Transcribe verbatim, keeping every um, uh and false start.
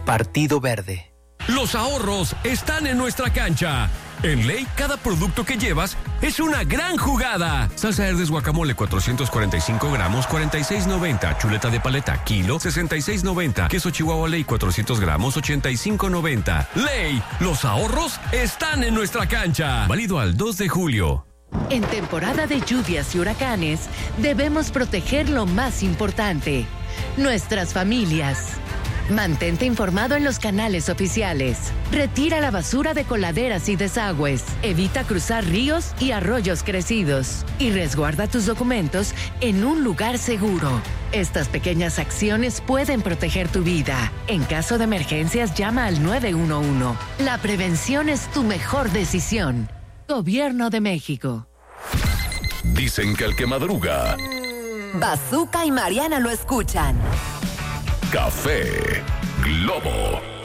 Partido Verde. Los ahorros están en nuestra cancha. En Ley, cada producto que llevas es una gran jugada. Salsa Herdes guacamole cuatrocientos cuarenta y cinco gramos, cuarenta y seis noventa. Chuleta de paleta, kilo, sesenta y seis noventa. Queso Chihuahua Ley cuatrocientos gramos, ochenta y cinco noventa. Ley, los ahorros están en nuestra cancha. Válido al dos de julio. En temporada de lluvias y huracanes, debemos proteger lo más importante, nuestras familias. Mantente informado en los canales oficiales. Retira la basura de coladeras y desagües. Evita cruzar ríos y arroyos crecidos. Y resguarda tus documentos en un lugar seguro. Estas pequeñas acciones pueden proteger tu vida. En caso de emergencias, llama al nueve uno uno. La prevención es tu mejor decisión. Gobierno de México. Dicen que el que madruga... Bazooka y Mariana lo escuchan. Café Globo.